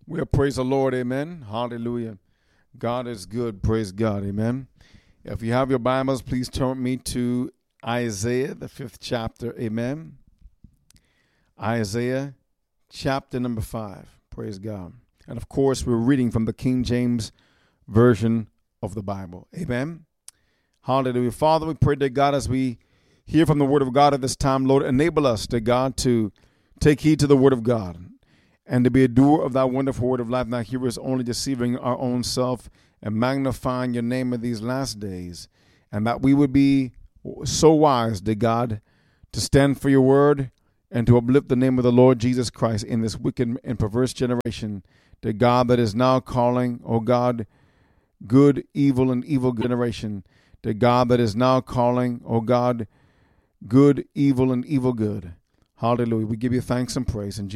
Well, praise the Lord, amen. Hallelujah. God is good, praise God, amen. If you have your Bibles, please turn with me to Isaiah, the 5th chapter, amen. Isaiah, chapter number 5, praise God. And of course, we're reading from the King James Version of the Bible, amen. Hallelujah. Father, we pray to God as we hear from the Word of God at this time, Lord, enable us, to God, to take heed to the Word of God and to be a doer of thy wonderful word of life, not hearers only, deceiving our own self and magnifying your name in these last days, and that we would be so wise, to God, to stand for your word and to uplift the name of the Lord Jesus Christ in this wicked and perverse generation, to God, that is now calling, oh God, good, evil, and evil generation, to God, that is now calling, oh God, good, evil, and evil good. Hallelujah. We give you thanks and praise in Jesus'